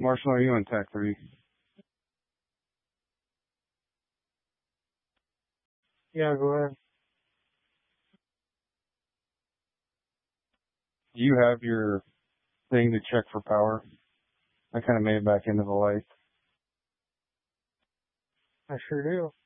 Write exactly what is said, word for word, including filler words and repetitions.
Marshall, are you on Tech three? Yeah, go ahead. Do you have your thing to check for power? I kind of made it back into the light. I sure do.